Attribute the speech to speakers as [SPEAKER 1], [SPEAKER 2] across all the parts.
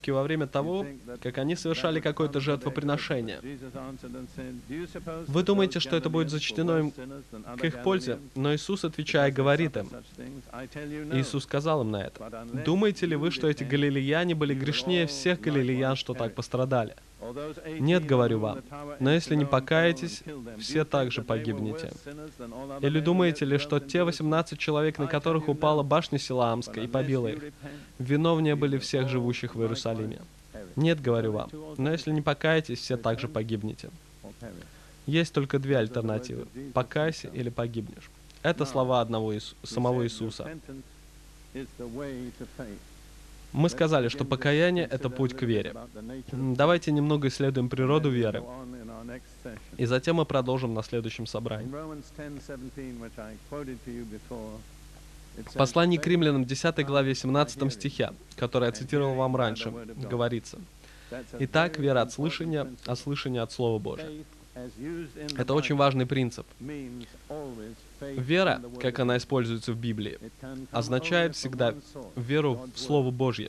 [SPEAKER 1] во время того, как они совершали какое-то жертвоприношение. Вы думаете, что это будет зачтено им к их пользе? Но Иисус, отвечая, говорит им, Иисус сказал им на это, «Думаете ли вы, что эти галилеяне были грешнее всех галилеян, что так пострадали? Нет, говорю вам, но если не покаетесь, все также погибнете. Или думаете ли, что те 18 человек, на которых упала башня Силаамская и побила их, виновнее были всех живущих в Иерусалиме? Нет, говорю вам, но если не покаетесь, все также погибнете». Есть только две альтернативы – покайся или погибнешь. Это слова самого Иисуса. Мы сказали, что покаяние – это путь к вере. Давайте немного исследуем природу веры, и затем мы продолжим на следующем собрании. В послании к римлянам 10 главе 17 стихе, который я цитировал вам раньше, говорится: «Итак, вера от слышания, а слышание от Слова Божия». Это очень важный принцип. Вера, как она используется в Библии, означает всегда веру в Слово Божье.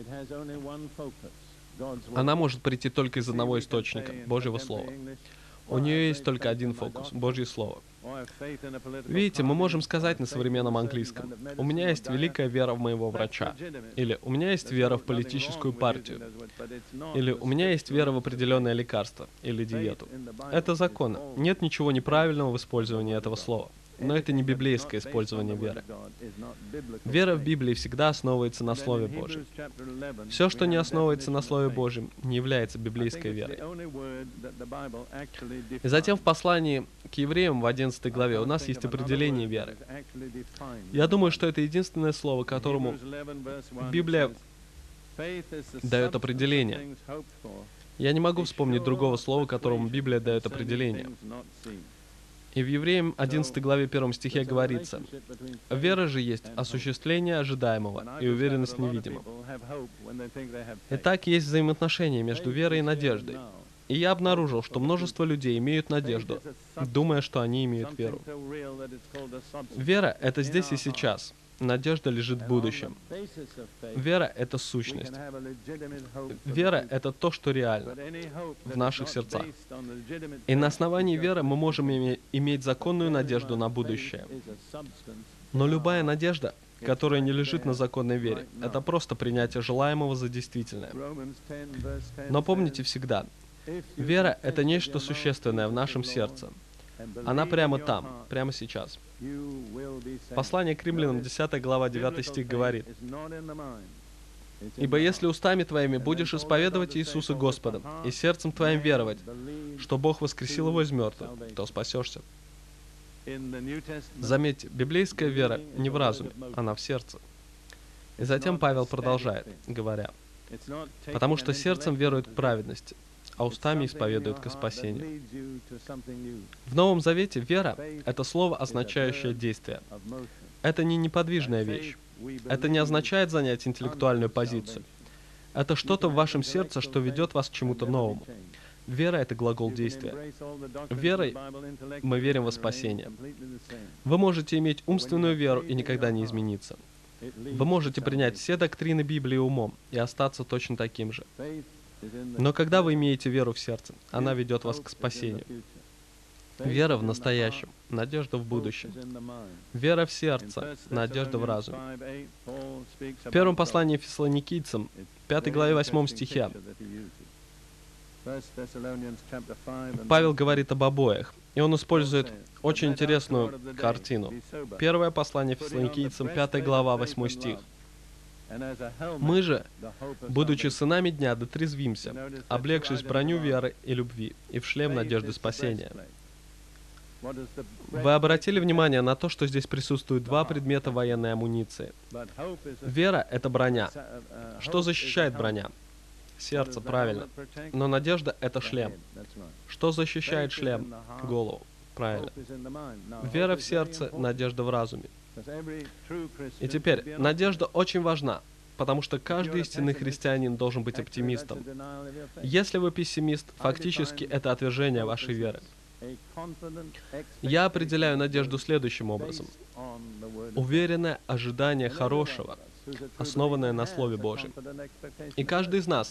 [SPEAKER 1] Она может прийти только из одного источника – Божьего Слова. У нее есть только один фокус – Божье Слово. Видите, мы можем сказать на современном английском: «У меня есть великая вера в моего врача», или «У меня есть вера в политическую партию», или «У меня есть вера в определенное лекарство» или диету. Это законно. Нет ничего неправильного в использовании этого слова. Но это не библейское использование веры. Вера в Библии всегда основывается на Слове Божьем. Все, что не основывается на Слове Божьем, не является библейской верой. И затем в послании к евреям в 11 главе у нас есть определение веры. Я думаю, что это единственное слово, которому Библия дает определение. Я не могу вспомнить другого слова, которому Библия дает определение. И в Евреям 11 главе 1 стихе говорится: «Вера же есть осуществление ожидаемого и уверенность в невидимом». Итак, есть взаимоотношения между верой и надеждой. И я обнаружил, что множество людей имеют надежду, думая, что они имеют веру. Вера — это здесь и сейчас. Надежда лежит в будущем. Вера — это сущность. Вера — это то, что реально в наших сердцах. И на основании веры мы можем иметь законную надежду на будущее. Но любая надежда, которая не лежит на законной вере, это просто принятие желаемого за действительное. Но помните всегда, вера — это нечто существенное в нашем сердце. Она прямо там, прямо сейчас. Послание к римлянам, 10 глава, 9 стих говорит: «Ибо если устами твоими будешь исповедовать Иисуса Господом и сердцем твоим веровать, что Бог воскресил его из мертвых, то спасешься». Заметьте, библейская вера не в разуме, она в сердце. И затем Павел продолжает, говоря: «Потому что сердцем веруют к праведности, а устами исповедуют ко спасению». В Новом Завете вера — это слово, означающее действие. Это не неподвижная вещь. Это не означает занять интеллектуальную позицию. Это что-то в вашем сердце, что ведет вас к чему-то новому. Вера — это глагол действия. Верой мы верим во спасение. Вы можете иметь умственную веру и никогда не измениться. Вы можете принять все доктрины Библии умом и остаться точно таким же. Но когда вы имеете веру в сердце, она ведет вас к спасению. Вера в настоящем, надежда в будущем. Вера в сердце, надежда в разуме. В первом послании Фессалоникийцам, 5 главе 8 стихе, Павел говорит об обоих, и он использует очень интересную картину. Первое послание Фессалоникийцам, 5 глава, 8 стих. «Мы же, будучи сынами дня, дотрезвимся, облегшись в броню веры и любви, и в шлем надежды спасения». Вы обратили внимание на то, что здесь присутствуют два предмета военной амуниции? Вера — это броня. Что защищает броня? Сердце, правильно. Но надежда — это шлем. Что защищает шлем? Голову. Правильно. Вера в сердце, надежда в разуме. И теперь, надежда очень важна, потому что каждый истинный христианин должен быть оптимистом. Если вы пессимист, фактически это отвержение вашей веры. Я определяю надежду следующим образом. Уверенное ожидание хорошего, основанное на Слове Божьем. И каждый из нас